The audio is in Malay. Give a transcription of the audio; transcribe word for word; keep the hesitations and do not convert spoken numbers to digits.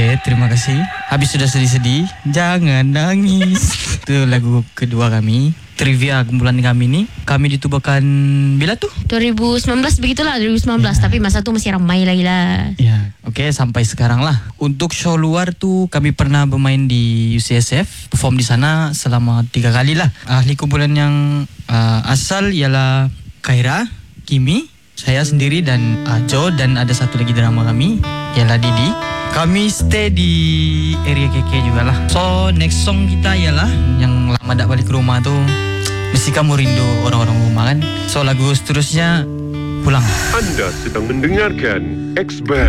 Oke, terima kasih. Habis sudah sedih-sedih, jangan nangis. Itu lagu kedua kami. Trivia kumpulan kami ni, kami ditubuhkan bila tuh? dua ribu sembilan belas begitulah, dua ribu sembilan belas. Ya. Tapi masa tu masih ramai lagi lah. Ya, oke okay, sampai sekarang lah. Untuk show luar tuh kami pernah bermain di U C S F, perform di sana selama tiga kali lah. Ahli kumpulan yang uh, asal ialah Kaira, Kimi, saya sendiri dan uh, Joe, dan ada satu lagi drama kami ialah Didi. Kami stay di area K K juga lah. So next song kita ialah yang lama tak balik ke rumah tuh, mesti kamu rindu orang-orang rumah kan. So lagu seterusnya Pulang. Anda sedang mendengarkan X-Band.